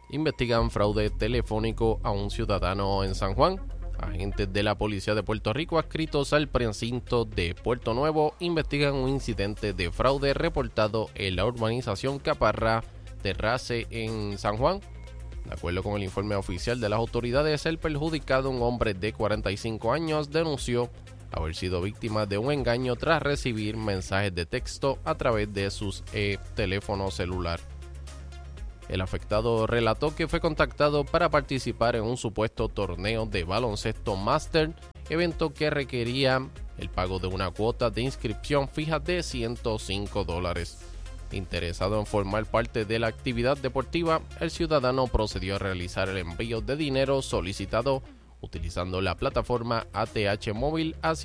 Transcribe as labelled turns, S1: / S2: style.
S1: Investigan fraude telefónico a un ciudadano en San Juan. Agentes de la Policía de Puerto Rico adscritos al precinto de Puerto Nuevo investigan un incidente de fraude reportado en la urbanización Caparra Terrace en San Juan. De acuerdo con el informe oficial de las autoridades, el perjudicado, un hombre de 45 años, denunció haber sido víctima de un engaño tras recibir mensajes de texto a través de sus teléfono celular. El afectado relató que fue contactado para participar en un supuesto torneo de baloncesto máster, evento que requería el pago de una cuota de inscripción fija de $105. Interesado en formar parte de la actividad deportiva, el ciudadano procedió a realizar el envío de dinero solicitado utilizando la plataforma ATH Móvil hacia